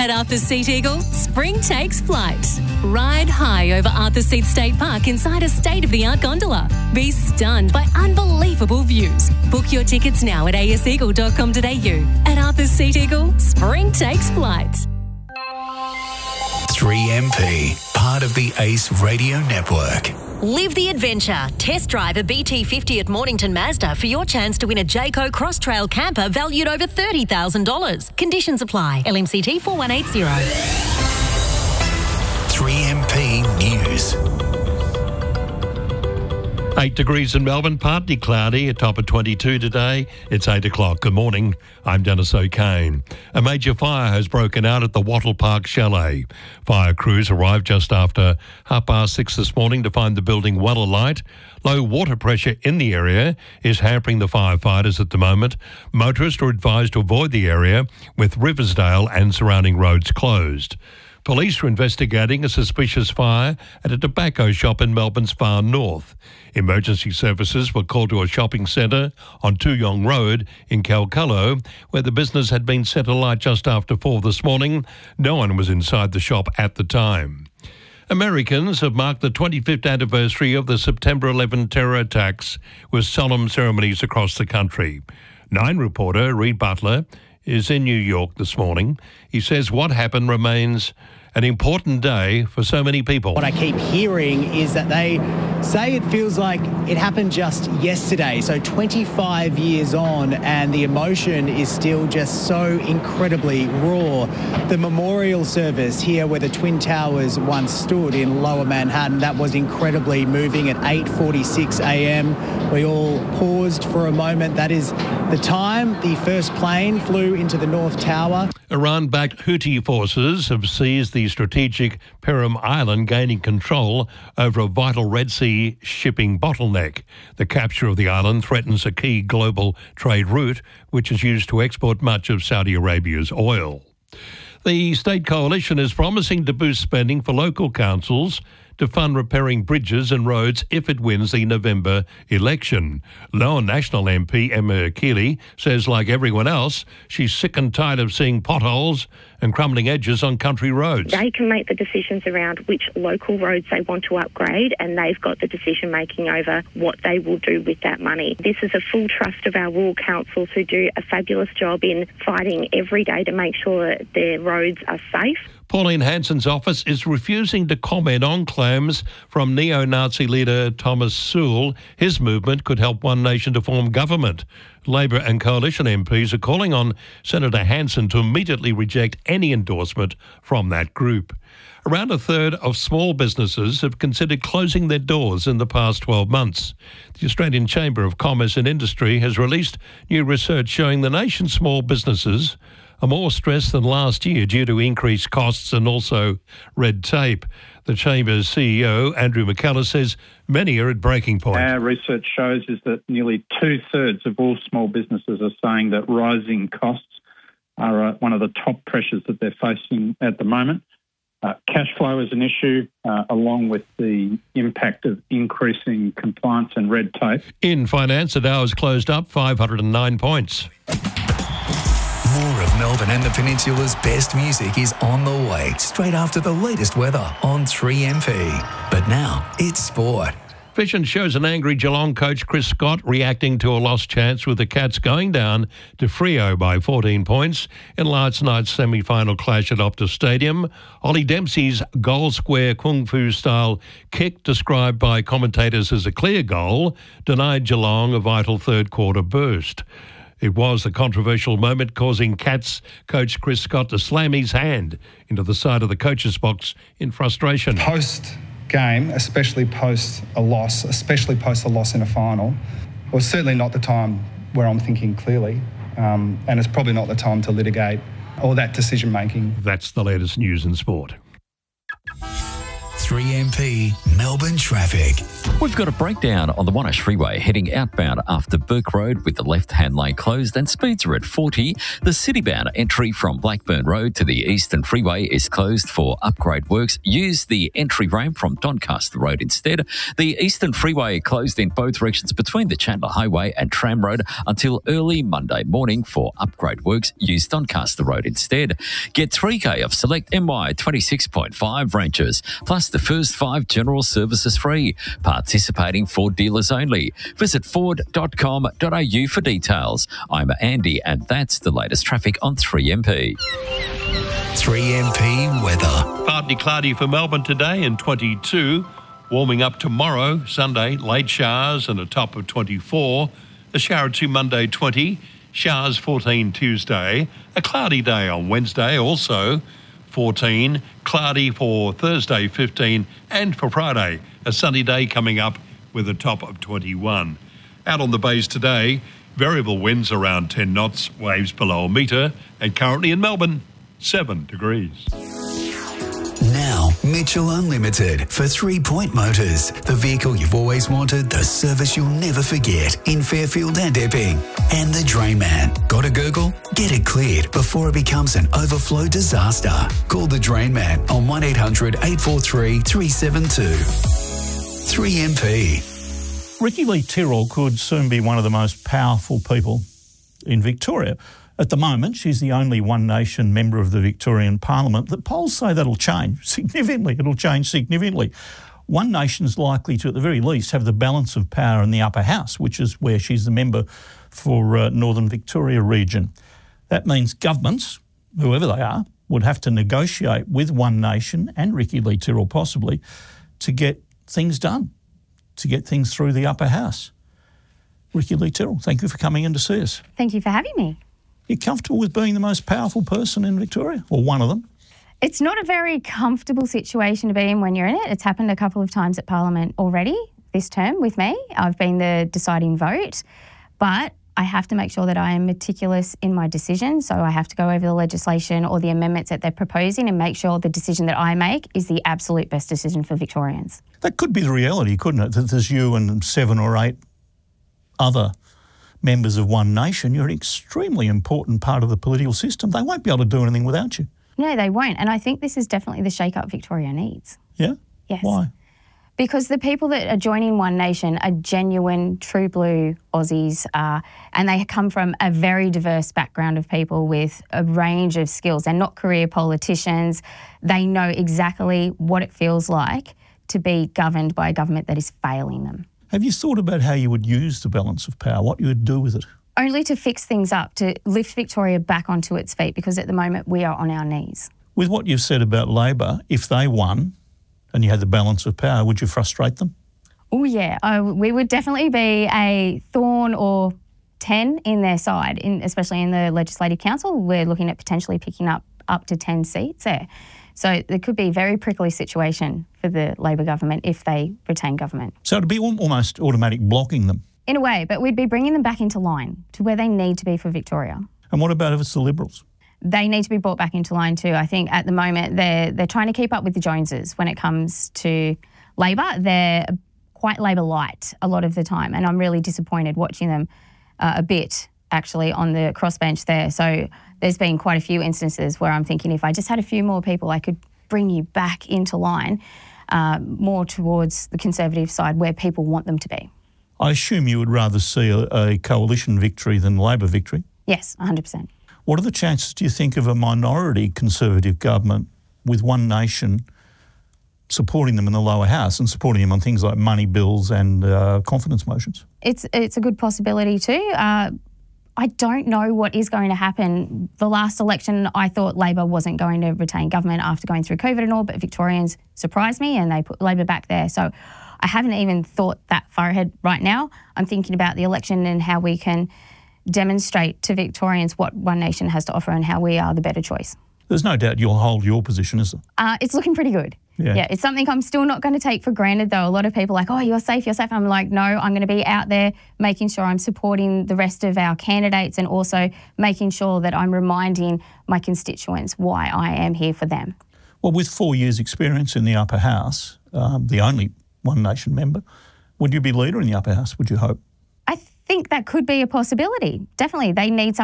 At Arthur's Seat Eagle, spring takes flight. Ride high over Arthur's Seat State Park inside a state-of-the-art gondola. Be stunned by unbelievable views. Book your tickets now at aseagle.com.au. At Arthur's Seat Eagle, spring takes flight. 3MP, part of the Ace Radio Network. Live the adventure. Test drive a BT50 at Mornington Mazda for your chance to win a Jayco Cross Trail camper valued over $30,000. Conditions apply. LMCT 4180. 3MP News. 8 degrees in Melbourne, partly cloudy, a top of 22 today. It's 8 o'clock. Good morning. I'm Dennis O'Kane. A major fire has broken out at the Wattle Park Chalet. Fire crews arrived just after 6:30 this morning to find the building well alight. Low water pressure in the area is hampering the firefighters at the moment. Motorists are advised to avoid the area, with Riversdale and surrounding roads closed. Police are investigating a suspicious fire at a tobacco shop in Melbourne's far north. Emergency services were called to a shopping centre on Tuyong Road in Kalkallo, where the business had been set alight just after 4 this morning. No one was inside the shop at the time. Americans have marked the 25th anniversary of the September 11 terror attacks with solemn ceremonies across the country. Nine reporter Reed Butler is in New York this morning. He says what happened remains an important day for so many people. What I keep hearing is that they say it feels like it happened just yesterday, so 25 years on, and the emotion is still just so incredibly raw. The memorial service here where the Twin Towers once stood in Lower Manhattan, that was incredibly moving at 8:46 a.m. We all paused for a moment. That is the time the first plane flew into the North Tower. Iran-backed Houthi forces have seized the strategic Perim Island, gaining control over a vital Red Sea shipping bottleneck. The capture of the island threatens a key global trade route, which is used to export much of Saudi Arabia's oil. The state coalition is promising to boost spending for local councils to fund repairing bridges and roads if it wins the November election. Lower National MP Emma Keeley says, like everyone else, she's sick and tired of seeing potholes and crumbling edges on country roads. They can make the decisions around which local roads they want to upgrade, and they've got the decision making over what they will do with that money. This is a full trust of our rural councils, who do a fabulous job in fighting every day to make sure that their roads are safe. Pauline Hanson's office is refusing to comment on claims from neo-Nazi leader Thomas Sewell. His movement could help One Nation to form government. Labor and Coalition MPs are calling on Senator Hanson to immediately reject any endorsement from that group. Around a third of small businesses have considered closing their doors in the past 12 months. The Australian Chamber of Commerce and Industry has released new research showing the nation's small businesses are more stressed than last year due to increased costs and also red tape. The Chamber's CEO, Andrew McKellar, says many are at breaking point. Our research shows is that nearly 2/3 of all small businesses are saying that rising costs are one of the top pressures that they're facing at the moment. Cash flow is an issue, along with the impact of increasing compliance and red tape. In finance, the Dow has closed up 509 points. More of Melbourne and the Peninsula's best music is on the way, straight after the latest weather on 3MP. But now, it's sport. Vision shows an angry Geelong coach Chris Scott reacting to a lost chance, with the Cats going down to Freo by 14 points in last night's semi-final clash at Optus Stadium. Ollie Dempsey's goal-square kung fu-style kick, described by commentators as a clear goal, denied Geelong a vital third-quarter boost. It was a controversial moment, causing Cats coach Chris Scott to slam his hand into the side of the coach's box in frustration. Post-game, especially post a loss in a final, was certainly not the time where I'm thinking clearly, and it's probably not the time to litigate all that decision-making. That's the latest news in sport. 3MP Melbourne traffic. We've got a breakdown on the Monash Freeway heading outbound after Burke Road with the left-hand lane closed and speeds are at 40. The citybound entry from Blackburn Road to the Eastern Freeway is closed for upgrade works. Use the entry ramp from Doncaster Road instead. The Eastern Freeway closed in both directions between the Chandler Highway and Tram Road until early Monday morning for upgrade works. Use Doncaster Road instead. Get 3K of select MY 26.5 ranges, plus the first 5 general services free. Participating Ford dealers only. Visit ford.com.au for details. I'm Andy and that's the latest traffic on 3MP. 3MP weather. Partly cloudy for Melbourne today and 22. Warming up tomorrow, Sunday, late showers and a top of 24. A shower or two Monday, 20. Showers 14 Tuesday. A cloudy day on Wednesday, also 14. Cloudy for Thursday, 15. And for Friday, a sunny day coming up with a top of 21. Out on the bays today, variable winds around 10 knots, waves below a metre, and currently in Melbourne, 7 degrees. Now, Mitchell Unlimited for 3 Point Motors. The vehicle you've always wanted, the service you'll never forget in Fairfield and Epping. And the Drain Man. Got a gurgle? Get it cleared before it becomes an overflow disaster. Call the Drain Man on 1800 843 372. 3MP. Ricki-Lee Tyrrell could soon be one of the most powerful people in Victoria. At the moment, she's the only One Nation member of the Victorian Parliament. The polls say that'll change significantly. It'll change significantly. One Nation's likely to, at the very least, have the balance of power in the upper house, which is where she's the member for Northern Victoria region. That means governments, whoever they are, would have to negotiate with One Nation and Ricki-Lee Tyrrell possibly to get things done, to get things through the upper house. Ricki-Lee Tyrrell, thank you for coming in to see us. Thank you for having me. You're comfortable with being the most powerful person in Victoria, or one of them? It's not a very comfortable situation to be in when you're in it. It's happened a couple of times at Parliament already this term with me. I've been the deciding vote, but I have to make sure that I am meticulous in my decisions. So I have to go over the legislation or the amendments that they're proposing and make sure the decision that I make is the absolute best decision for Victorians. That could be the reality, couldn't it? That there's you and 7 or 8 other members of One Nation. You're an extremely important part of the political system. They won't be able to do anything without you. No, they won't. And I think this is definitely the shake-up Victoria needs. Yeah? Yes. Why? Because the people that are joining One Nation are genuine, true blue Aussies, and they come from a very diverse background of people with a range of skills. They're not career politicians. They know exactly what it feels like to be governed by a government that is failing them. Have you thought about how you would use the balance of power, what you would do with it? Only to fix things up, to lift Victoria back onto its feet, because at the moment we are on our knees. With what you've said about Labor, if they won and you had the balance of power, would you frustrate them? Oh, yeah. We would definitely be a thorn or 10 in their side, especially in the Legislative Council. We're looking at potentially picking up to 10 seats there. So there could be a very prickly situation for the Labor government if they retain government. So it'd be almost automatic blocking them? In a way, but we'd be bringing them back into line to where they need to be for Victoria. And what about if it's the Liberals? They need to be brought back into line too. I think at the moment they're trying to keep up with the Joneses when it comes to Labor. They're quite Labor light a lot of the time, and I'm really disappointed watching them a bit actually on the crossbench there. So there's been quite a few instances where I'm thinking if I just had a few more people, I could bring you back into line more towards the Conservative side where people want them to be. I assume you would rather see a coalition victory than Labor victory? Yes, 100%. What are the chances, do you think, of a minority Conservative government with One Nation supporting them in the lower house and supporting them on things like money bills and confidence motions? It's a good possibility too. I don't know what is going to happen. The last election, I thought Labor wasn't going to retain government after going through COVID and all, but Victorians surprised me and they put Labor back there. So I haven't even thought that far ahead right now. I'm thinking about the election and how we can demonstrate to Victorians what One Nation has to offer and how we are the better choice. There's no doubt you'll hold your position, is there? It's looking pretty good. Yeah, it's something I'm still not going to take for granted, though. A lot of people are like, oh, you're safe. I'm like, no, I'm going to be out there making sure I'm supporting the rest of our candidates and also making sure that I'm reminding my constituents why I am here for them. Well, with 4 years' experience in the upper house, the only One Nation member. Would you be leader in the upper house, would you hope? I think that could be a possibility. Definitely. They need something